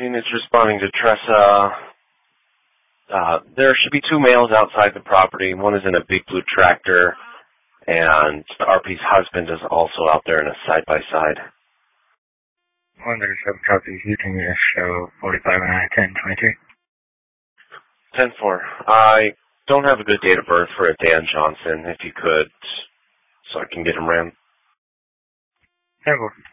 Units responding to Tressa. There should be two males outside the property. One is in a big blue tractor, and the RP's husband is also out there in a side-by-side. 137 copies. You can just show 45 and 1023. 10-4. I don't have a good date of birth for a Dan Johnson, if you could, so I can get him ran. 10-4.